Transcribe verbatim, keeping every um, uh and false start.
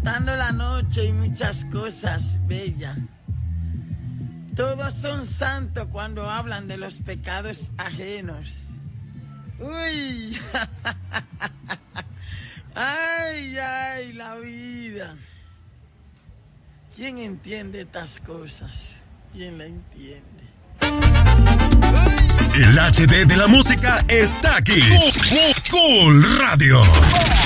disfrutando la noche y muchas cosas bellas. Todos son santos cuando hablan de los pecados ajenos. Uy, ay, ay, la vida. ¿Quién entiende estas cosas? ¿Quién la entiende? El H D de la música está aquí. Cool Radio.